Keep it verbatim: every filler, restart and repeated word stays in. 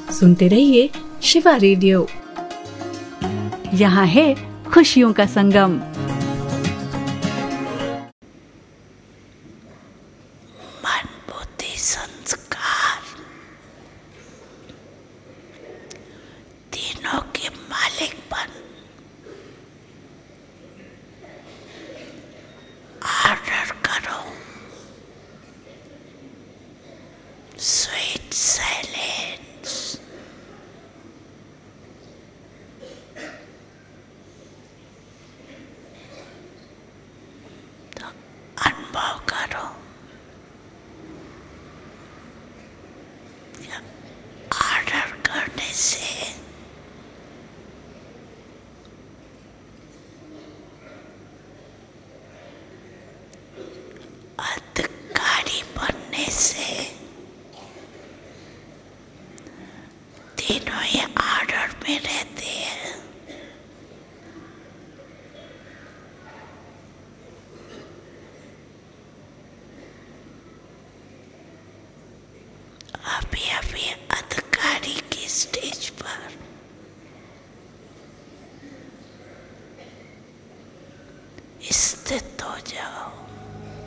सुनते रहिए शिवा रेडियो। यहाँ है खुशियों का संगम। मन बुद्धि संस्कार तीनों के मालिक बन ऑर्डर करो। Sweet silence. तो अनुभव करो ऑर्डर करने से अधिकारी बनने से तीनों ही ऑर्डर में रहते हैं। अभी अभी अधिकारी की स्टेज पर स्थित हो जाओ।